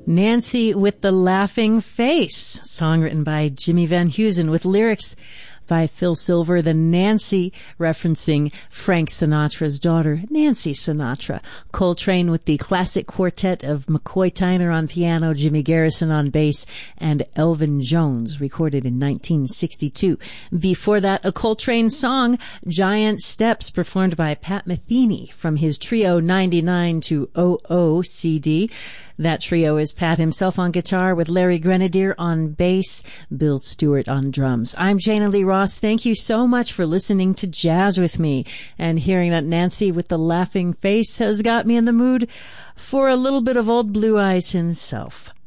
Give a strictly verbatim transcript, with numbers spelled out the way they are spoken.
Nancy with the Laughing Face, song written by Jimmy Van Heusen with lyrics by Phil Silver. The Nancy referencing Frank Sinatra's daughter, Nancy Sinatra. Coltrane with the classic quartet of McCoy Tyner on piano, Jimmy Garrison on bass, and Elvin Jones, recorded in nineteen sixty-two. Before that, a Coltrane song, Giant Steps, performed by Pat Metheny from his Trio ninety-nine to oh oh C D. That trio is Pat himself on guitar with Larry Grenadier on bass, Bill Stewart on drums. I'm Jana Lee Ross. Thank you so much for listening to Jazz with me. And hearing that Nancy with the Laughing Face has got me in the mood for a little bit of old Blue Eyes himself.